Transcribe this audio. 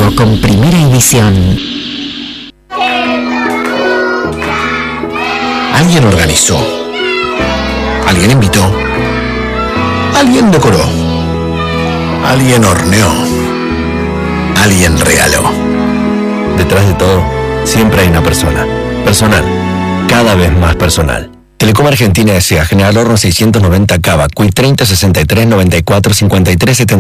Teatro con Primera Edición. Alguien organizó. Alguien invitó. Alguien decoró. Alguien horneó. Alguien regaló. Detrás de todo, siempre hay una persona. Personal. Cada vez más personal. Telecom Argentina S.A. General Horno 690 Cava, CUI 30 63 94 53 70.